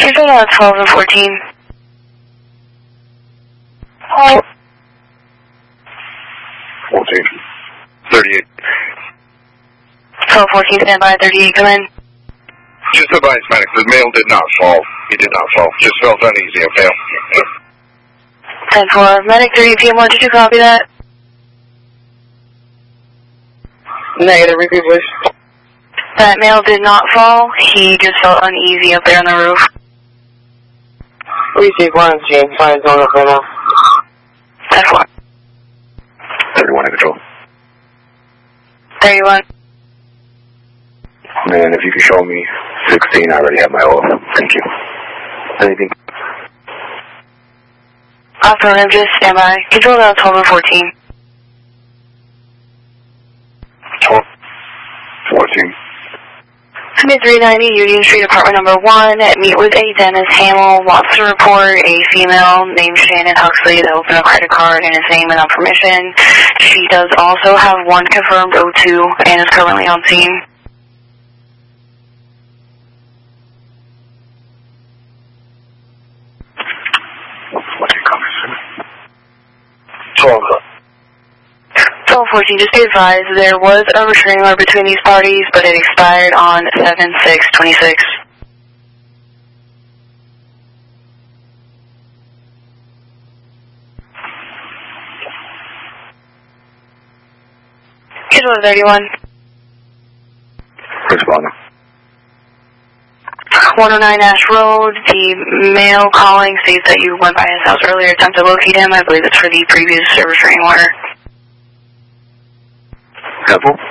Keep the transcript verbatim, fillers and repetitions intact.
Here's about twelve and fourteen. Oh. fourteen. thirty-eight. twelve fourteen, stand by, thirty-eight, come in. Just advise medic, the male did not fall. He did not fall. Just felt uneasy, okay? ten four, medic, thirty P M one, did you copy that? Negative, repeat please. That male did not fall. He just felt uneasy up there on the roof. Receive one, James. Fine, going up right now. ten four. thirty-one in control. thirty-one. Man, if you could show me sixteen, I already have my oil. Thank you. Anything? Affirmative, just stand by. Control about twelve and fourteen. twelve. fourteen. Mid three ninety, Union Street, apartment number one. Meet with a Dennis Hamill. Wants to report a female named Shannon Huxley that opened a credit card in his name without permission. She does also have one confirmed O two and is currently on scene. twelve. twelve fourteen, just be advised, there was a restraining order between these parties, but it expired on seven six twenty-six. Schedule thirty-one. Responding. one oh nine Ash Road, the male calling states that you went by his house earlier, attempt to locate him. I believe it's for the previous restraining order. Careful.